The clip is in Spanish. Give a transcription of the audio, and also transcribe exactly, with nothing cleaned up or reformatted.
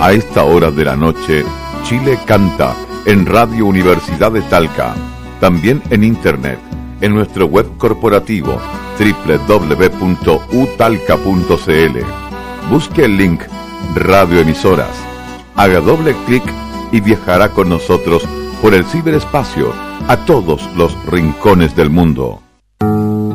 A esta hora de la noche, Chile canta en Radio Universidad de Talca. También en internet, en nuestro web corporativo doble u doble u doble u punto u talca punto c l. Busque el link Radio Emisoras, haga doble clic y viajará con nosotros por el ciberespacio a todos los rincones del mundo.